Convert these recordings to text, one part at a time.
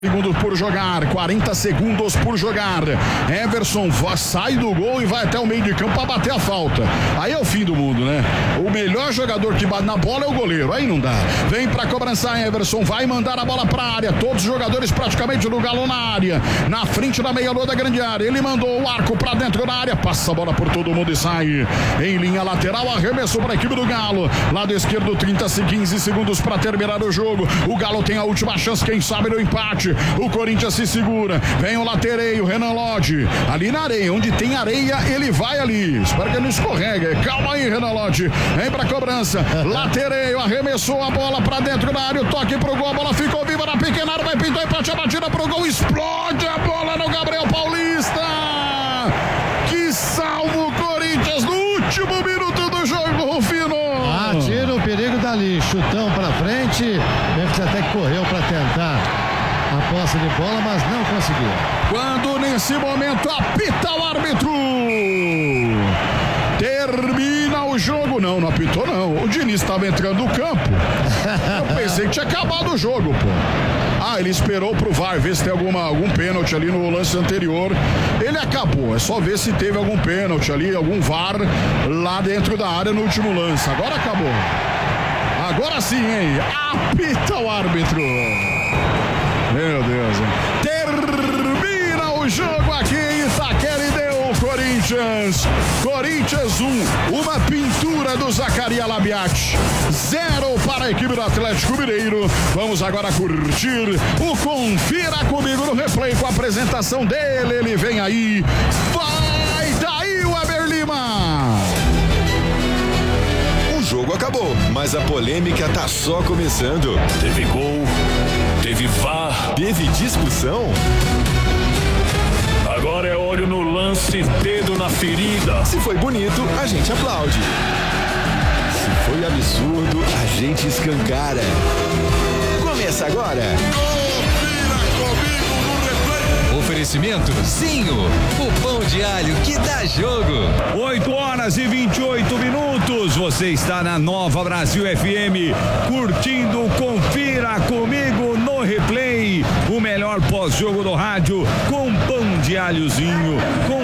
Segundos por jogar, 40 segundos por jogar. Everson sai do gol e vai até o meio de campo para bater a falta. Aí é o fim do mundo, né? O melhor jogador que bate na bola é o goleiro. Aí não dá. Vem para cobrança, Everson vai mandar a bola para a área. Todos os jogadores praticamente no Galo na área. Na frente da meia-lua da grande área. Ele mandou o arco para dentro da área. Passa a bola por todo mundo e sai. Em linha lateral, arremessou para a equipe do Galo. Lado esquerdo, 15 segundos para terminar o jogo. O Galo tem a última chance, quem sabe no empate. O Corinthians se segura, vem o latereio, Renan Lodge, ali na areia, onde tem areia, ele vai ali, espero que ele não escorrega, calma aí, Renan Lodge, vem pra cobrança, latereio, arremessou a bola pra dentro da área, o toque pro gol, a bola ficou viva na pequena área, vai pintar empate, a batida pro gol, explode a bola no Gabriel Paulista, que salva o Corinthians no último minuto do jogo, Rufino. Tira o perigo dali, chutão pra frente, Memphis até que correu pra tentar a posse de bola, mas não conseguiu. Quando nesse momento apita o árbitro, termina o jogo. Não apitou não, o Diniz estava entrando no campo. Eu pensei que tinha acabado o jogo, pô. Ele esperou pro VAR ver se tem algum pênalti ali no lance anterior. Ele acabou, é só ver se teve algum pênalti ali, algum VAR lá dentro da área no último lance. Agora acabou. Agora sim, hein? Apita o árbitro. Meu Deus, hein? Termina o jogo aqui em Itaquera e deu Corinthians 1, uma pintura do Zacarias Labiati, 0 para a equipe do Atlético Mineiro. Vamos agora curtir o Confira Comigo no replay com a apresentação dele, ele vem aí, vai daí o Weber Lima. O jogo acabou, mas a polêmica tá só começando. Teve gol, teve VAR, teve discussão. Agora é olho no lance, dedo na ferida. Se foi bonito, a gente aplaude. Se foi absurdo, a gente escancara. Começa agora. Oferecimento Zinho, o pão de alho que dá jogo. 8h28. Você está na Nova Brasil FM, curtindo Confira Comigo no replay, o melhor pós-jogo do rádio, com pão de alhozinho,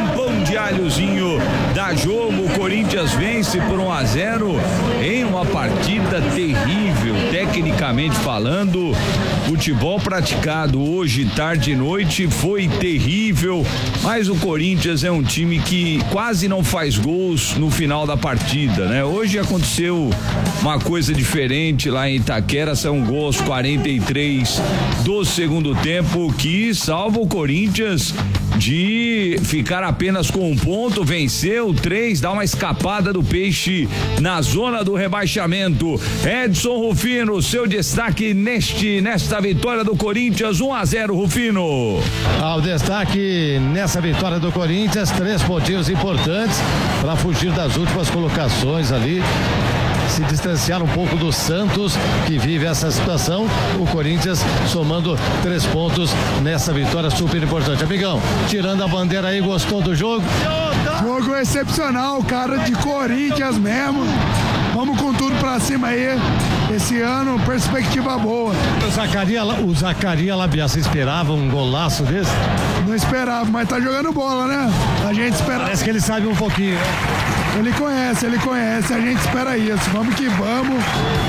dá jogo. O Corinthians vence por 1-0 em uma partida terrível, tecnicamente falando. Futebol praticado hoje, tarde e noite, foi terrível, mas o Corinthians é um time que quase não faz gols no final da partida, né? Hoje aconteceu uma coisa diferente lá em Itaquera, são gols 43 do segundo tempo, que salva o Corinthians de ficar apenas com 1 ponto, venceu 3, dá uma escapada do peixe na zona do rebaixamento. Edson Rufino, seu destaque nesta vitória do Corinthians, 1-0, Rufino. O destaque nessa vitória do Corinthians, 3 pontinhos importantes para fugir das últimas colocações ali, se distanciar um pouco do Santos, que vive essa situação. O Corinthians somando 3 pontos nessa vitória super importante. Amigão, tirando a bandeira aí, gostou do jogo? Jogo excepcional, cara, de Corinthians mesmo. Vamos com tudo pra cima aí. Esse ano, perspectiva boa. O Zacarias Labiati, você esperava um golaço desse? Não esperava, mas tá jogando bola, né? A gente espera. Parece que ele sabe um pouquinho, né? Ele conhece, a gente espera isso. Vamos que vamos.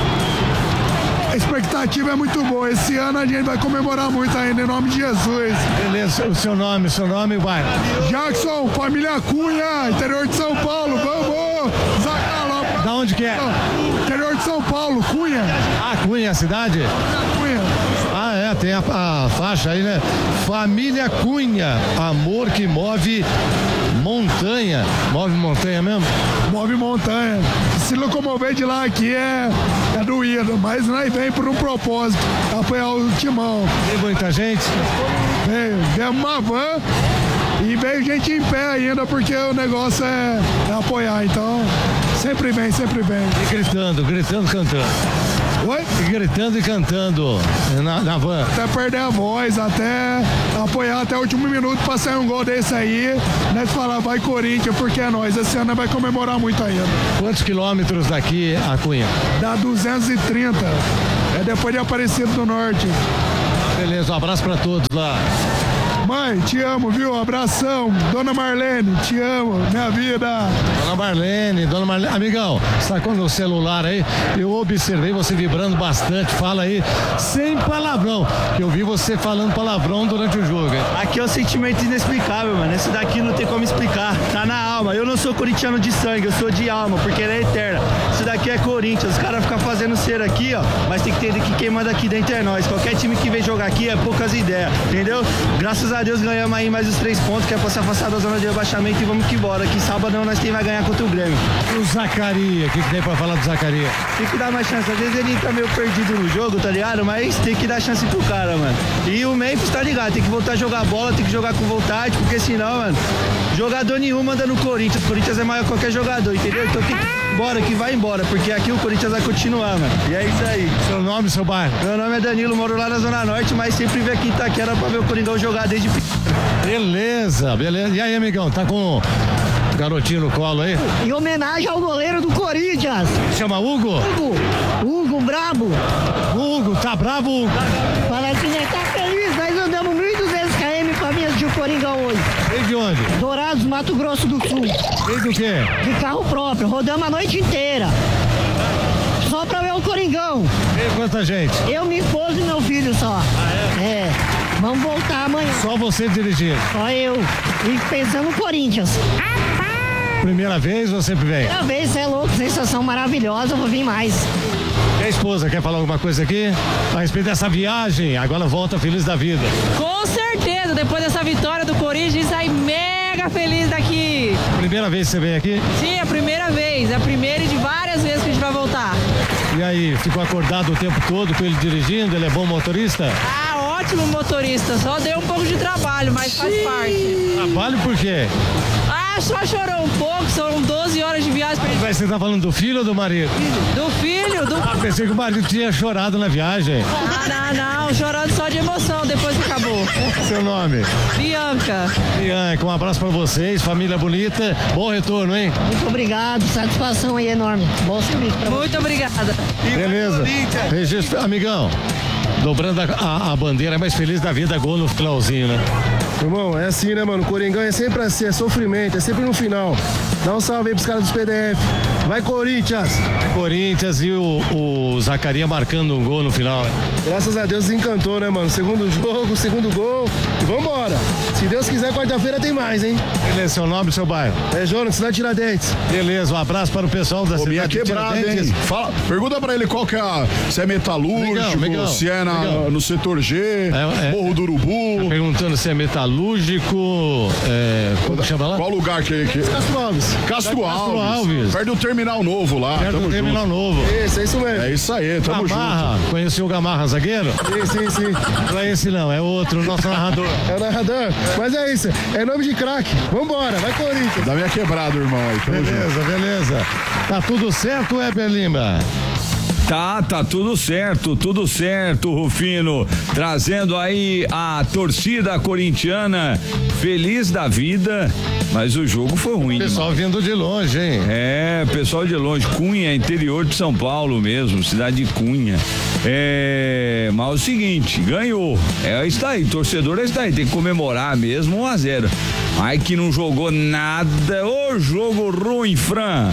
A expectativa é muito boa. Esse ano a gente vai comemorar muito ainda, em nome de Jesus. Beleza, o seu nome, vai. Jackson, família Cunha, interior de São Paulo, vamos! Zacaló. Da onde que é? Interior de São Paulo, Cunha. Cunha, a cidade? Cunha. Tem a faixa aí, né? Família Cunha, amor que move montanha. Move montanha mesmo? Move montanha. Se locomover de lá aqui é doído, mas nós vem por um propósito, apoiar o timão. Tem muita gente? Veio uma van e veio gente em pé ainda, porque o negócio é apoiar, então sempre vem. E gritando, cantando. Oi? E gritando e cantando na van. Até perder a voz, até apoiar até o último minuto pra sair um gol desse aí, nós falar vai Corinthians, porque é nós. Esse ano vai comemorar muito ainda. Quantos quilômetros daqui a Cunha? Dá 230. É depois de Aparecido do Norte. Beleza, um abraço pra todos lá. Mãe, te amo, viu? Abração. Dona Marlene, te amo. Minha vida. Dona Marlene. Amigão, você tá com o meu celular aí? Eu observei você vibrando bastante. Fala aí, sem palavrão. Que eu vi você falando palavrão durante o jogo, hein? Aqui é um sentimento inexplicável, mano. Esse daqui não tem como explicar. Tá na alma. Eu não sou corintiano de sangue, eu sou de alma, porque ela é eterna. Isso daqui é Corinthians. Os caras ficam fazendo cera aqui, ó. Mas tem que entender que quem manda aqui dentro é nós. Qualquer time que vem jogar aqui é poucas ideias, entendeu? Graças a Deus ganhamos aí mais os 3 pontos, que é pra se afastar da zona de rebaixamento, e vamos que bora. Que sábado nós vai ganhar contra o Grêmio. O Zacaria, o que tem pra falar do Zacaria? Tem que dar mais chance. Às vezes ele tá meio perdido no jogo, tá ligado? Mas tem que dar chance pro cara, mano. E o Memphis tá ligado, tem que voltar a jogar bola, tem que jogar com vontade, porque senão, mano, jogador nenhum manda no Corinthians. O Corinthians é maior que qualquer jogador, entendeu? Então tem que ir embora, que vai embora, porque aqui o Corinthians vai continuar, mano. E é isso aí. Seu nome, seu bairro? Meu nome é Danilo, moro lá na Zona Norte, mas sempre vim aqui em Itaquera pra ver o Coringão jogar desde Beleza. E aí, amigão, tá com o garotinho no colo aí? Em homenagem ao goleiro do Corinthians. Chama Hugo? Hugo brabo. Hugo, tá bravo, Hugo? Parece que ele tá feliz. Nós andamos 1.200 km pra vir assistir o Coringão hoje. Veio de onde? Dourados, Mato Grosso do Sul. Veio do quê? De carro próprio. Rodamos a noite inteira. Só pra ver o Coringão. Veio quanta gente? Eu, minha esposa e meu filho só. É. Vamos voltar amanhã. Só você dirigir? Só eu. E pensando no Corinthians. Primeira vez ou sempre vem? Primeira vez, você é louco. Sensação maravilhosa. Eu vou vir mais. E a esposa, quer falar alguma coisa aqui? A respeito dessa viagem, agora volta feliz da vida. Com certeza, depois dessa vitória do Corinthians, sai mega feliz daqui. Primeira vez que você vem aqui? Sim, é a primeira vez. É a primeira e de várias vezes que a gente vai voltar. E aí, ficou acordado o tempo todo com ele dirigindo? Ele é bom motorista? Ah, ótimo motorista. Só deu um pouco de trabalho, mas faz parte. Trabalho por quê? Ah, só chorou um pouco. São 12 horas de viagem. Mas você tá falando do filho ou do marido? Do filho. Pensei que o marido tinha chorado na viagem. Não. Chorando só de emoção depois que acabou. Seu nome? Bianca, um abraço pra vocês, família bonita. Bom retorno, hein? Muito obrigado. Satisfação aí enorme. Bom serviço pra você. muito obrigada. Beleza. Registro, amigão. Dobrando a bandeira, mais feliz da vida, gol no finalzinho, né? Irmão, é assim, né, mano? O Coringão é sempre assim, é sofrimento, é sempre no final. Dá um salve aí pros caras dos PDF. Vai, Corinthians! Corinthians e o Zacaria marcando um gol no final. Graças a Deus encantou, né, mano? Segundo jogo, segundo gol. E vambora! Se Deus quiser, quarta-feira tem mais, hein? Beleza, seu nome e seu bairro? É Jonas, cidade de Tiradentes. Beleza, um abraço para o pessoal da cidade de Tiradentes. Pergunta pra ele qual que é, se é metalúrgico, Migão, se é no setor G, Morro do Urubu. Tá perguntando se é metalúrgico, como chama lá? Qual lugar que... Castro Alves. Castro Alves. Perto do terminal novo lá. Perto do terminal novo. Isso, é isso mesmo. É isso aí, tamo Gamarra. junto. Conheceu o Gamarra, zagueiro? Sim. Não é esse não, é outro, nosso narrador. É o narrador? Mas é isso, é nome de craque. Vambora, vai Corinthians. Dá minha quebrada, irmão aí. Beleza. Tá tudo certo, Weber Lima? Tá tudo certo, Rufino. Trazendo aí a torcida corintiana feliz da vida, mas o jogo foi ruim. Pessoal vindo de longe, hein? Pessoal de longe. Cunha, interior de São Paulo mesmo, cidade de Cunha. Mas é o seguinte, ganhou. Está aí, torcedor está aí, tem que comemorar mesmo 1-0. Ai que não jogou nada, ô jogo ruim, Fran.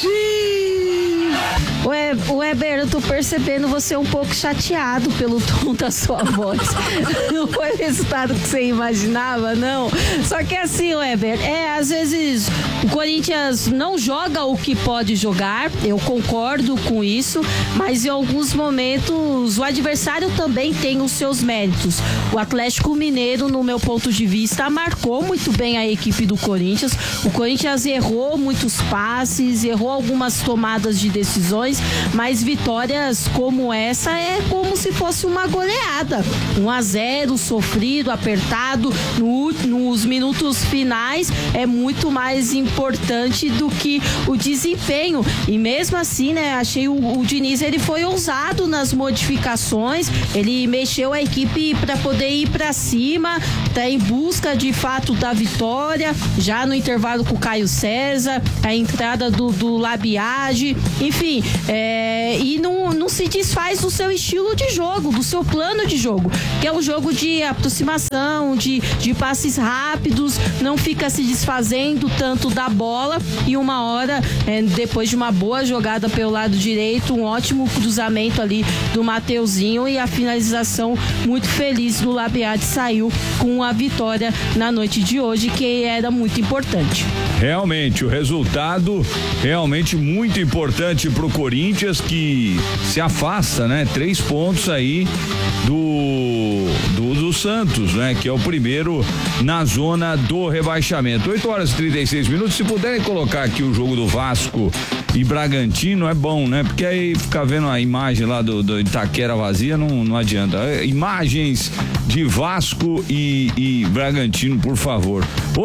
Weber, eu tô percebendo você um pouco chateado pelo tom da sua voz. Não foi o resultado que você imaginava, não? Só que assim, Weber, às vezes o Corinthians não joga o que pode jogar, eu concordo com isso, mas em alguns momentos o adversário também tem os seus méritos. O Atlético Mineiro, no meu ponto de vista, marcou muito bem a equipe do Corinthians. O Corinthians errou muitos passes, errou algumas tomadas de decisões, mas vitórias como essa é como se fosse uma goleada. 1-0, sofrido, apertado, nos minutos finais é muito mais importante do que o desempenho. E mesmo assim, né, achei o Diniz, ele foi ousado nas modificações, ele mexeu a equipe para poder ir para cima, tá em busca de fato da vitória, já no intervalo com o Caio César, a entrada do Labiage, enfim, e não se desfaz do seu estilo de jogo, do seu plano de jogo, que é um jogo de aproximação, de passes rápidos, não fica se desfazendo tanto da bola, e uma hora, depois de uma boa jogada pelo lado direito, um ótimo cruzamento ali do Mateuzinho e a finalização muito feliz do Labiade saiu com a vitória na noite de hoje, que era muito importante. Realmente, o resultado realmente muito importante pro Corinthians, que se afasta, né? 3 pontos aí do Santos, né? Que é o primeiro na zona do rebaixamento. 8h36. Se puderem colocar aqui o jogo do Vasco e Bragantino, é bom, né? Porque aí ficar vendo a imagem lá do Itaquera vazia não adianta. Imagens de Vasco e Bragantino, por favor.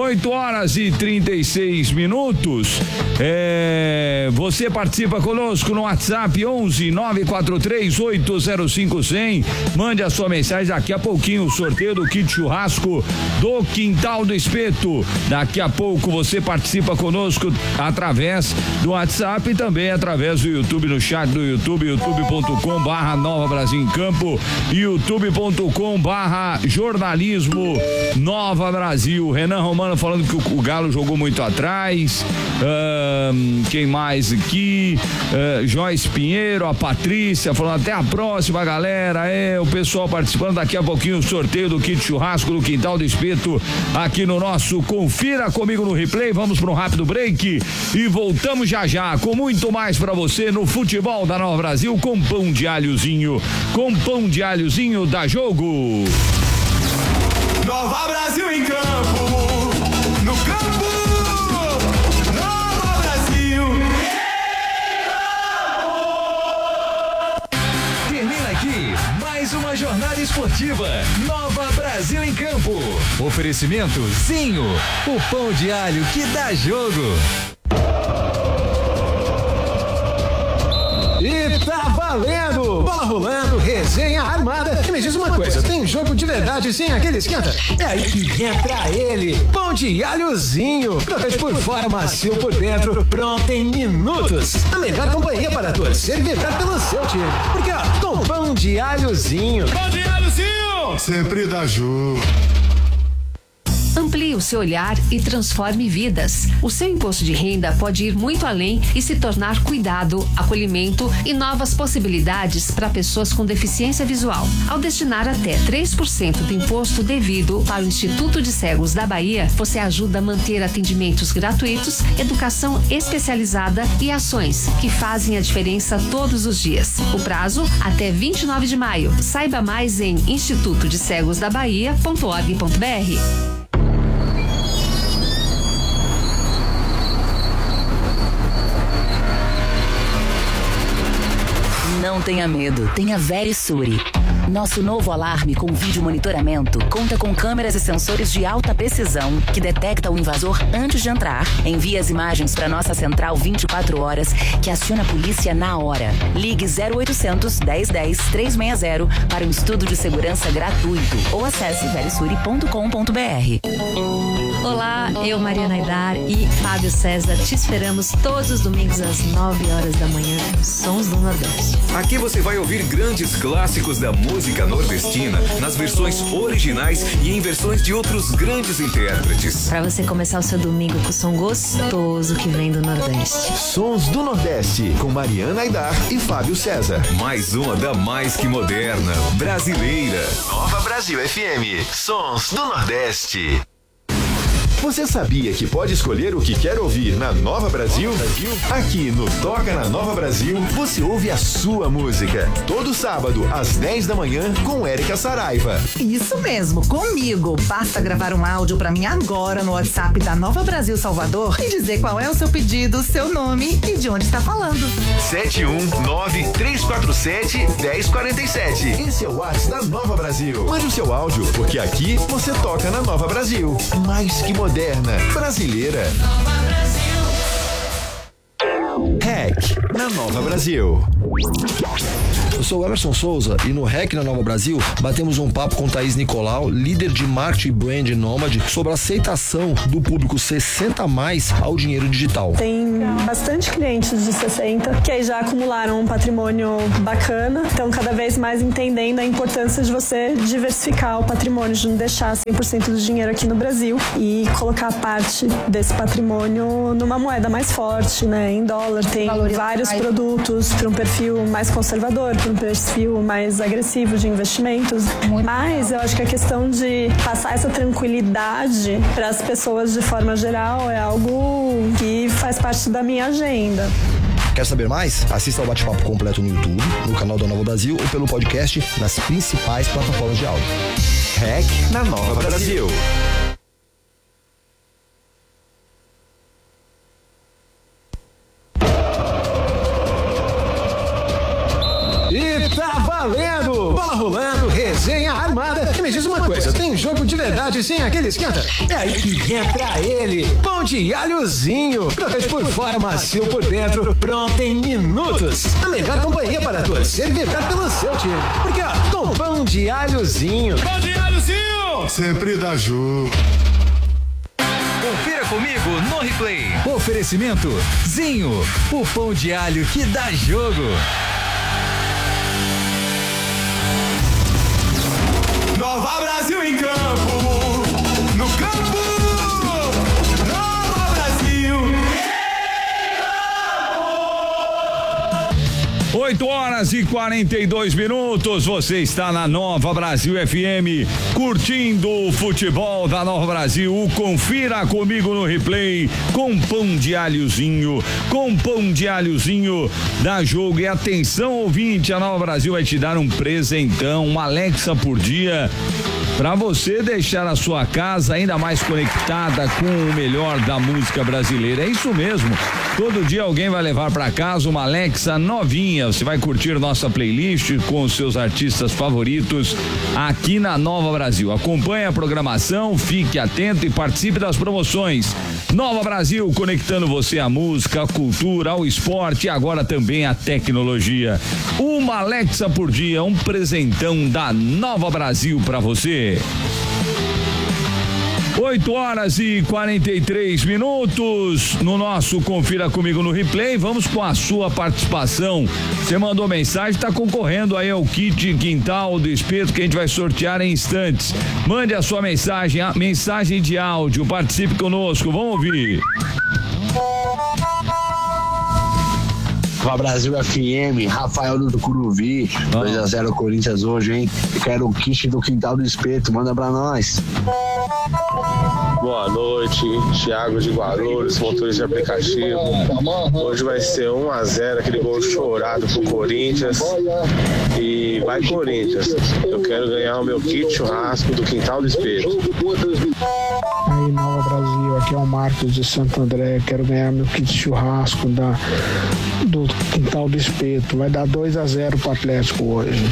8h36. Você participa conosco no WhatsApp 11 943 805 100. Mande a sua mensagem. Daqui a pouquinho o sorteio do kit churrasco do Quintal do Espeto. Daqui a pouco você participa conosco através do WhatsApp e também através do YouTube, no chat do YouTube, youtube.com/Nova Brasil em Campo, youtube.com/jornalismo Nova Brasil. Renan Romano falando que o Galo jogou muito atrás. Quem mais aqui? Joyce Pinheiro, a Patrícia falando até a próxima, galera. O pessoal participando. Daqui a pouquinho o sorteio do kit churrasco do Quintal do Espeto aqui no nosso Confira Comigo no Replay. Vamos para um rápido break e voltamos já com muito mais para você no futebol da Nova Brasil, com pão de alhozinho. Com pão de alhozinho da Jogo. Nova Brasil em campo. No campo. Nova Brasil. Termina aqui mais uma jornada esportiva. Nova Brasil em Campo. Oferecimento Zinho, o pão de alho que dá jogo. E tá valendo! Bola rolando, resenha armada. E me diz uma coisa, tem jogo de verdade sem aquele esquenta? É aí que entra ele, pão de alhozinho. Crocante por fora, macio por dentro, pronto em minutos. A melhor companhia para torcer e vibrar pelo seu time. Porque ó, com pão de alhozinho. Pão de alhozinho! Sempre dá jogo. Amplie o seu olhar e transforme vidas. O seu imposto de renda pode ir muito além e se tornar cuidado, acolhimento e novas possibilidades para pessoas com deficiência visual. Ao destinar até 3% do imposto devido para o Instituto de Cegos da Bahia, você ajuda a manter atendimentos gratuitos, educação especializada e ações que fazem a diferença todos os dias. O prazo até 29 de maio. Saiba mais em institutodecegosdabahia.org.br. Não tenha medo, tenha Verisure. Nosso novo alarme com vídeo monitoramento conta com câmeras e sensores de alta precisão que detecta o invasor antes de entrar, envia as imagens para nossa central 24 horas que aciona a polícia na hora. Ligue 0800 1010 360 para um estudo de segurança gratuito ou acesse verisure.com.br. Olá, eu, Mariana Aidar e Fábio César te esperamos todos os domingos às 9 horas da manhã, Sons do Nordeste. Aqui você vai ouvir grandes clássicos da música nordestina nas versões originais e em versões de outros grandes intérpretes. Para você começar o seu domingo com o som gostoso que vem do Nordeste. Sons do Nordeste, com Mariana Aidar e Fábio César. Mais uma da mais que moderna, brasileira. Nova Brasil FM, Sons do Nordeste. Você sabia que pode escolher o que quer ouvir na Nova Brasil? Aqui no Toca na Nova Brasil, você ouve a sua música. Todo sábado, às 10 da manhã, com Érica Saraiva. Isso mesmo, comigo. Basta gravar um áudio pra mim agora no WhatsApp da Nova Brasil Salvador e dizer qual é o seu pedido, seu nome e de onde está falando. 719-347-1047. Esse é o WhatsApp da Nova Brasil. Mande o seu áudio, porque aqui você toca na Nova Brasil. Mais que moderna, brasileira. REC na Nova Brasil. Eu sou o Emerson Souza e no REC na Nova Brasil batemos um papo com Thaís Nicolau, líder de marketing e brand Nômade, sobre a aceitação do público 60 mais ao dinheiro digital. Tem bastante clientes de 60 que aí já acumularam um patrimônio bacana, então cada vez mais entendendo a importância de você diversificar o patrimônio, de não deixar 100% do dinheiro aqui no Brasil e colocar parte desse patrimônio numa moeda mais forte, né? Em dólar. Tem vários produtos para um perfil mais conservador, para um perfil mais agressivo de investimentos. Mas eu acho que a questão de passar essa tranquilidade para as pessoas de forma geral é algo que faz parte da minha agenda. Quer saber mais? Assista ao bate-papo completo no YouTube, no canal da Nova Brasil ou pelo podcast nas principais plataformas de áudio. REC na Nova Brasil. E tá valendo! Bola rolando, resenha armada. E me diz uma coisa, tem jogo de verdade sem aquele esquenta? É aí que entra ele, pão de alhozinho. Crocante por fora, macio por dentro, pronto em minutos. A melhor companhia para torcer e vibrar pelo seu time. Porque ó, com pão de alhozinho. Pão de alhozinho! Sempre dá jogo. Confira comigo no replay. Oferecimento Zinho, o pão de alho que dá jogo. Nova Brasil em campo, no campo, Nova Brasil. 8h42, você está na Nova Brasil FM, curtindo o futebol da Nova Brasil. Confira comigo no replay, com pão de alhozinho, dá jogo. E atenção, ouvinte, a Nova Brasil vai te dar um presentão, uma Alexa por dia, para você deixar a sua casa ainda mais conectada com o melhor da música brasileira. É isso mesmo, todo dia alguém vai levar para casa uma Alexa novinha. Você vai curtir nossa playlist com os seus artistas favoritos aqui na Nova Brasil. Acompanhe a programação, fique atento e participe das promoções. Nova Brasil, conectando você à música, à cultura, ao esporte e agora também à tecnologia. Uma Alexa por dia, um presentão da Nova Brasil para você. 8h43 no nosso Confira Comigo no Replay. Vamos com a sua participação. Você mandou mensagem, está concorrendo aí ao kit Quintal do Espeto que a gente vai sortear em instantes. Mande a sua mensagem, a mensagem de áudio, participe conosco, vamos ouvir. Nova Brasil FM, Rafael do Tucuruvi, 2-0 Corinthians hoje, hein? Quero o kit do Quintal do Espeto, manda pra nós. Boa noite, Thiago de Guarulhos, motorista de aplicativo. Hoje vai ser 1-0, aquele gol chorado pro Corinthians. E vai Corinthians, eu quero ganhar o meu kit churrasco do Quintal do Espeto. Aí, Nova Brasil, aqui é o Marcos de Santo André, quero ganhar meu kit churrasco do Quintal do Espeto. Vai dar 2-0 pro Atlético hoje.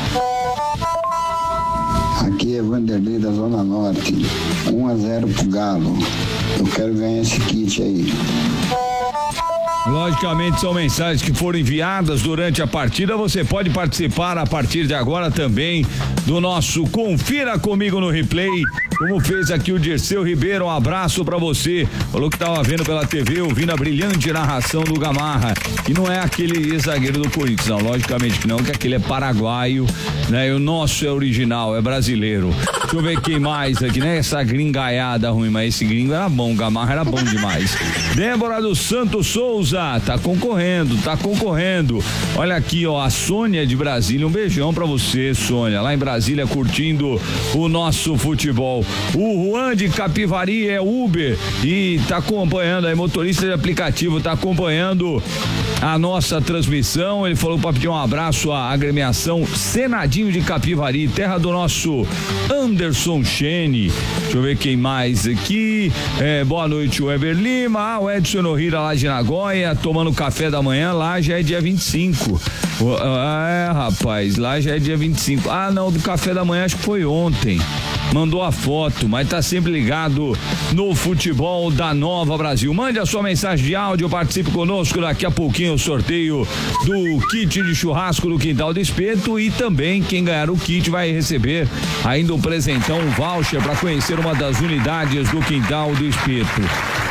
Aqui é Vanderlei da Zona Norte, 1-0 pro Galo. Eu quero ganhar esse kit aí. Logicamente são mensagens que foram enviadas durante a partida. Você pode participar a partir de agora também do nosso Confira Comigo no Replay, como fez aqui o Dirceu Ribeiro. Um abraço pra você. Falou que tava vendo pela TV, ouvindo a brilhante narração do Gamarra. E não é aquele zagueiro do Corinthians, não. Logicamente que não, que aquele é paraguaio, né? E o nosso é original, é brasileiro. Deixa eu ver quem mais aqui, né? Essa gringaiada ruim, mas esse gringo era bom, o Gamarra era bom demais. Débora dos Santos Souza, tá concorrendo. Olha aqui, ó, a Sônia de Brasília, um beijão pra você, Sônia, lá em Brasília, curtindo o nosso futebol. O Juan de Capivari é Uber e tá acompanhando, é motorista de aplicativo, tá acompanhando a nossa transmissão. Ele falou para pedir um abraço à agremiação Senadinho de Capivari, terra do nosso Anderson Chene. Deixa eu ver quem mais aqui. Boa noite, o Weber Lima, o Edson Norira lá de Nagoya, tomando café da manhã. Lá já é dia 25. Rapaz, lá já é dia 25. Ah, não, do café da manhã acho que foi ontem. mandou a foto, mas tá sempre ligado no futebol da Nova Brasil. Mande a sua mensagem de áudio, participe conosco. Daqui a pouquinho o sorteio do kit de churrasco do Quintal do Espeto, e também quem ganhar o kit vai receber ainda um presentão, um voucher para conhecer uma das unidades do Quintal do Espeto.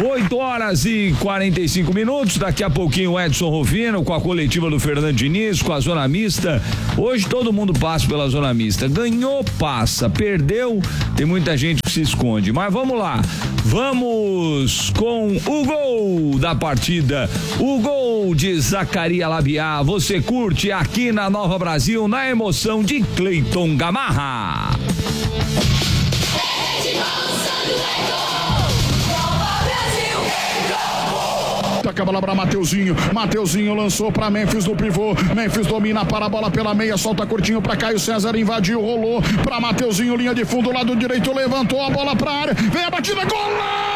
8h45. Daqui a pouquinho o Edson Rovino com a coletiva do Fernando Diniz, com a zona mista. Hoje todo mundo passa pela zona mista. Ganhou, passa. Perdeu, tem muita gente que se esconde. Mas vamos lá. Vamos com o gol da partida. O gol de Zacarias Labiá. Você curte aqui na Nova Brasil, na emoção de Cleiton Gamarra. Toca a bola para Mateuzinho. Mateuzinho lançou para Memphis no pivô. Memphis domina para a bola pela meia. Solta curtinho para Caio César. Invadiu, rolou para Mateuzinho. Linha de fundo, lado direito. Levantou a bola para a área. Vem a batida. Gol!